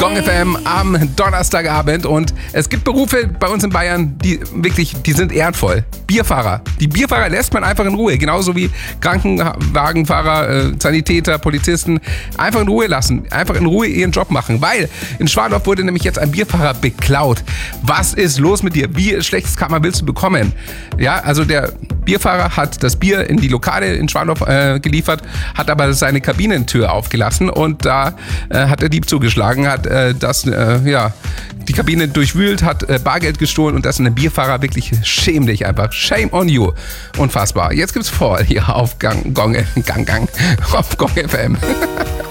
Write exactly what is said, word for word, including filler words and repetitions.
Gong F M am Donnerstagabend und es gibt Berufe bei uns in Bayern, die wirklich, die sind ehrenvoll. Bierfahrer. Die Bierfahrer lässt man einfach in Ruhe, genauso wie Krankenwagenfahrer, äh, Sanitäter, Polizisten. Einfach in Ruhe lassen, einfach in Ruhe ihren Job machen, weil in Schwandorf wurde nämlich jetzt ein Bierfahrer beklaut. Was ist los mit dir? Wie schlechtes Karma willst du bekommen? Ja, also der Bierfahrer hat das Bier in die Lokale in Schwandorf äh, geliefert, hat aber seine Kabinentür aufgelassen und da äh, hat der Dieb zugeschlagen, hat äh, das, äh, ja, die Kabine durchwühlt, hat äh, Bargeld gestohlen und das ist ein Bierfahrer wirklich schäm dich einfach. Shame on you. Unfassbar. Jetzt gibt's vor hier auf Gang, Gong, Gang, Gang, auf Gong F M.